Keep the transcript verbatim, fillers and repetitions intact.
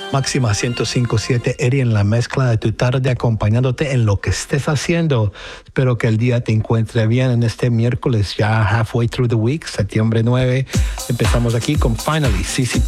Máxima ciento cinco punto siete, Eddie en la mezcla de tu tarde, acompañándote en lo que estés haciendo. Espero que el día te encuentre bien en este miércoles, ya halfway through the week, septiembre nueve. Empezamos aquí con Finally, C C